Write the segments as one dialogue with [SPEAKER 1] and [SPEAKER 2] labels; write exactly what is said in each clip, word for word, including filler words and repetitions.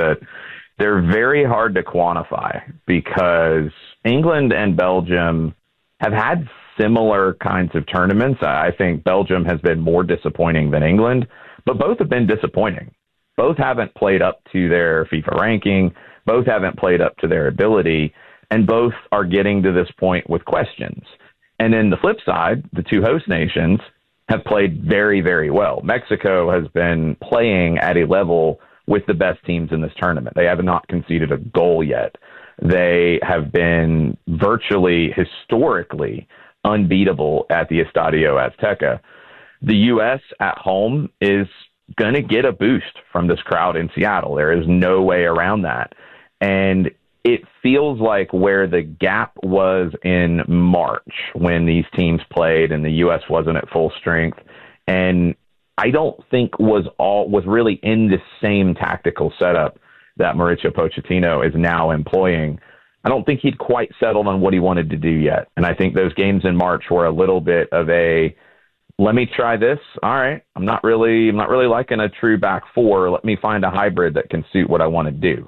[SPEAKER 1] that they're very hard to quantify because England and Belgium have had similar kinds of tournaments. I think Belgium has been more disappointing than England, but both have been disappointing. Both haven't played up to their FIFA ranking. Both haven't played up to their ability, and both are getting to this point with questions. And then the flip side, the two host nations have played very, very well. Mexico has been playing at a level with the best teams in this tournament. They have not conceded a goal yet. They have been virtually historically unbeatable at the Estadio Azteca. The U S at home is going to get a boost from this crowd in Seattle. There is no way around that. And it feels like where the gap was in March when these teams played and the U S wasn't at full strength, and I don't think was all was really in the same tactical setup that Mauricio Pochettino is now employing. I don't think he'd quite settled on what he wanted to do yet. And I think those games in March were a little bit of a, let me try this. All right. I'm not really, I'm not really liking a true back four. Let me find a hybrid that can suit what I want to do.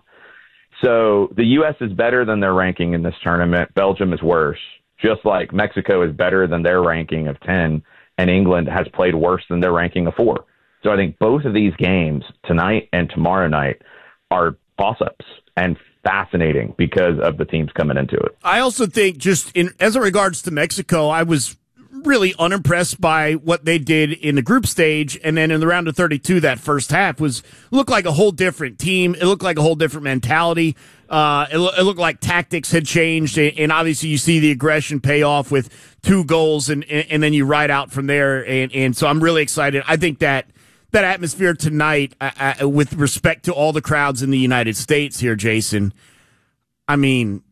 [SPEAKER 1] So the U S is better than their ranking in this tournament. Belgium is worse, just like Mexico is better than their ranking of ten, and England has played worse than their ranking of four. So I think both of these games tonight and tomorrow night are toss-ups and fascinating because of the teams coming into it.
[SPEAKER 2] I also think just in as it regards to Mexico, I was really unimpressed by what they did in the group stage, and then in the round of thirty-two, that first half was looked like a whole different team. It looked like a whole different mentality. Uh, it, lo- it looked like tactics had changed, and, and obviously you see the aggression pay off with two goals, and, and, and then you ride out from there. And, and so I'm really excited. I think that that atmosphere tonight, uh, uh, with respect to all the crowds in the United States here, Jason, I mean,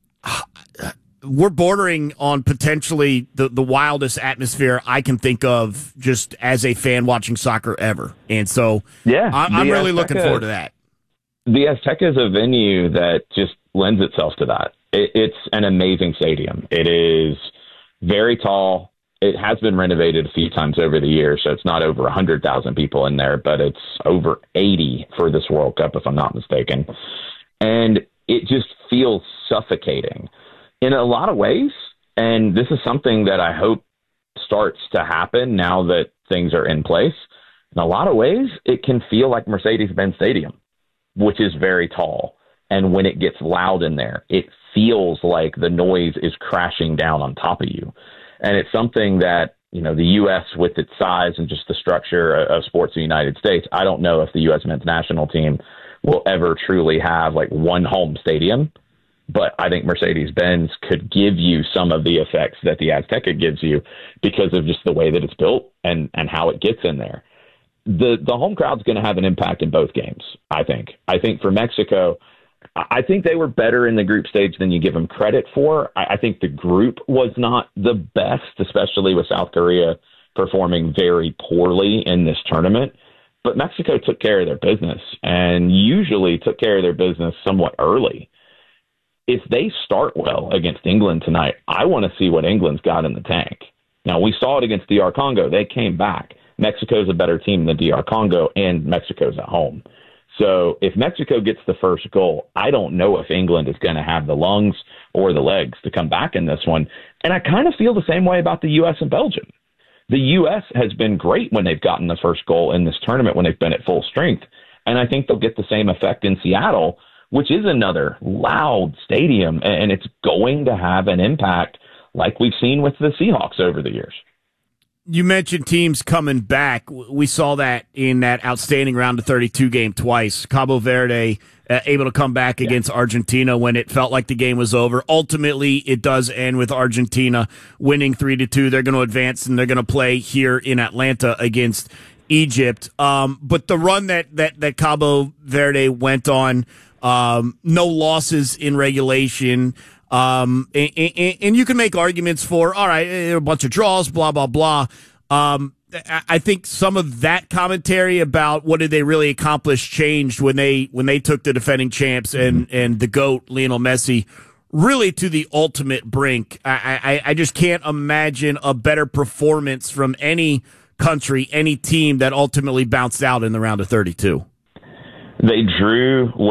[SPEAKER 2] we're bordering on potentially the, the wildest atmosphere I can think of just as a fan watching soccer ever. And so
[SPEAKER 1] yeah,
[SPEAKER 2] I'm, I'm really Azteca, looking forward to that.
[SPEAKER 1] The Azteca is a venue that just lends itself to that. It, it's an amazing stadium. It is very tall. It has been renovated a few times over the years, so it's not over one hundred thousand people in there, but it's over eighty for this World Cup, if I'm not mistaken. And it just feels suffocating in a lot of ways, and this is something that I hope starts to happen now that things are in place. In a lot of ways, it can feel like Mercedes-Benz Stadium, which is very tall. And when it gets loud in there, it feels like the noise is crashing down on top of you. And it's something that, you know, the U S with its size and just the structure of sports in the United States, I don't know if the U S men's national team will ever truly have like one home stadium. But I think Mercedes-Benz could give you some of the effects that the Azteca gives you because of just the way that it's built and, and how it gets in there. The the home crowd's going to have an impact in both games, I think. I think for Mexico, I think they were better in the group stage than you give them credit for. I, I think the group was not the best, especially with South Korea performing very poorly in this tournament. But Mexico took care of their business and usually took care of their business somewhat early. If they start well against England tonight, I want to see what England's got in the tank. Now, we saw it against D R Congo. They came back. Mexico's a better team than D R Congo, and Mexico's at home. So if Mexico gets the first goal, I don't know if England is going to have the lungs or the legs to come back in this one. And I kind of feel the same way about the U S and Belgium. The U S has been great when they've gotten the first goal in this tournament when they've been at full strength. And I think they'll get the same effect in Seattle, which is another loud stadium, and it's going to have an impact like we've seen with the Seahawks over the years.
[SPEAKER 2] You mentioned teams coming back. We saw that in that outstanding round of thirty-two game twice. Cabo Verde uh, able to come back yeah. against Argentina when it felt like the game was over. Ultimately, it does end with Argentina winning three to two. They're going to advance, and they're going to play here in Atlanta against Egypt. Um, but the run that, that, that Cabo Verde went on, Um, no losses in regulation. Um, and, and, and you can make arguments for, all right, a bunch of draws, blah, blah, blah. Um, I think some of that commentary about what did they really accomplish changed when they, when they took the defending champs and, and the GOAT, Lionel Messi, really to the ultimate brink. I, I, I just can't imagine a better performance from any country, any team that ultimately bounced out in the round of thirty-two.
[SPEAKER 1] They drew